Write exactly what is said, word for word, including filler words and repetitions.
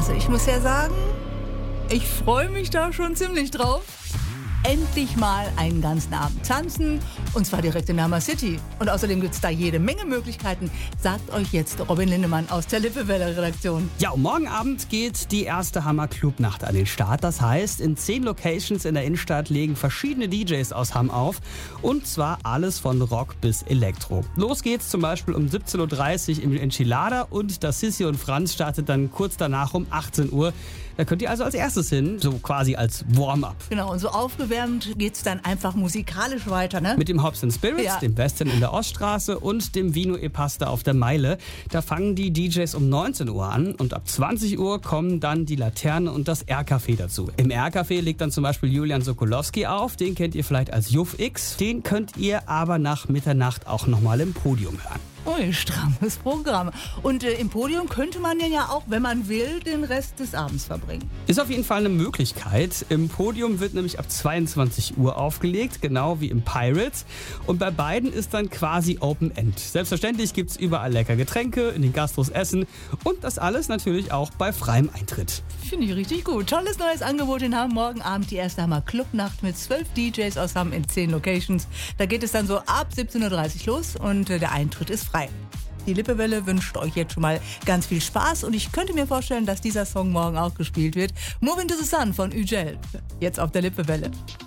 Also ich muss ja sagen, ich freue mich da schon ziemlich drauf. Endlich mal einen ganzen Abend tanzen, und zwar direkt in Hammer City. Und außerdem gibt es da jede Menge Möglichkeiten, sagt euch jetzt Robin Lindemann aus der Lippewelle-Redaktion. Ja, und morgen Abend geht die erste Hammer Clubnacht an den Start. Das heißt, in zehn Locations in der Innenstadt legen verschiedene D Js aus Hamm auf. Und zwar alles von Rock bis Elektro. Los geht's zum Beispiel um siebzehn Uhr dreißig im Enchilada und das Sissi und Franz startet dann kurz danach um achtzehn Uhr. Da könnt ihr also als erstes hin, so quasi als Warm-up. Genau, und so aufgewärmt geht's dann einfach musikalisch weiter, ne? Mit dem Hops and Spirits, Ja. dem Western in der Oststraße und dem Vino e Pasta auf der Meile. Da fangen die D Js um neunzehn Uhr an und ab zwanzig Uhr kommen dann die Laterne und das R-Café dazu. Im R-Café legt dann zum Beispiel Julian Sokolowski auf, den kennt ihr vielleicht als Juff X. Den könnt ihr aber nach Mitternacht auch nochmal im Podium hören. Ui, strammes Programm. Und äh, im Podium könnte man ja auch, wenn man will, den Rest des Abends verbringen. Ist auf jeden Fall eine Möglichkeit. Im Podium wird nämlich ab zweiundzwanzig Uhr aufgelegt, genau wie im Pirates. Und bei beiden ist dann quasi Open End. Selbstverständlich gibt es überall lecker Getränke, in den Gastros Essen und das alles natürlich auch bei freiem Eintritt. Finde ich richtig gut. Tolles neues Angebot in Hamm. Morgen Abend die erste Hammer Clubnacht mit zwölf D Js aus Hamm in zehn Locations. Da geht es dann so ab siebzehn Uhr dreißig los und äh, der Eintritt ist frei. Die Lippewelle wünscht euch jetzt schon mal ganz viel Spaß und ich könnte mir vorstellen, dass dieser Song morgen auch gespielt wird. Moving to the Sun von Ügel. Jetzt auf der Lippewelle.